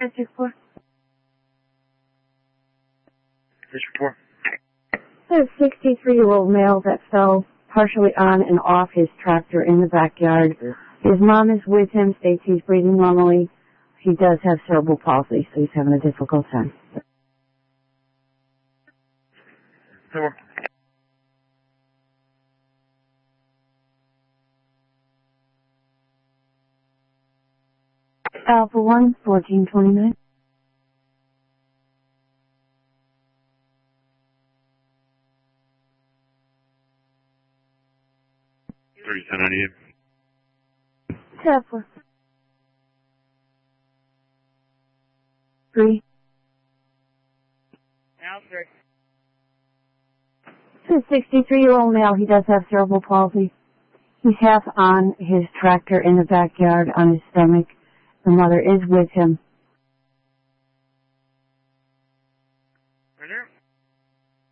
District 4. District 4. There's a 63-year-old male that fell partially on and off his tractor in the backyard. His mom is with him, states he's breathing normally. He does have cerebral palsy, so he's having a difficult time. Door. Alpha 1, 1429. 3798. Alpha 3. Alfred. It's a 63-year-old male. He does have cerebral palsy. He's half on his tractor in the backyard on his stomach. The mother is with him. Right there.